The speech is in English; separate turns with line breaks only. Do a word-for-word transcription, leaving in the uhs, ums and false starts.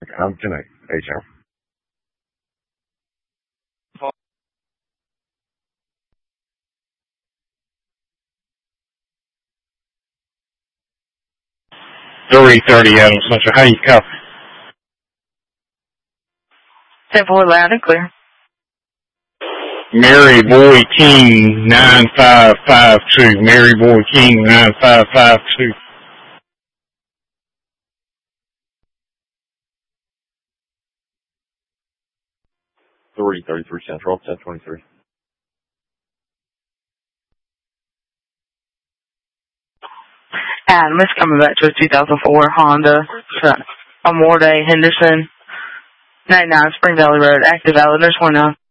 I'm ten eight. H M.
three thirty Adams Central. How you copy?
ten four, loud and clear.
Mary Boy King nine five five two. Mary Boy King nine five five two.
three thirty-three Central, ten twenty-three.
Adam, it's coming back to a two thousand four Honda Amore Henderson, ninety-nine Spring Valley Road, active valid, nurse one now.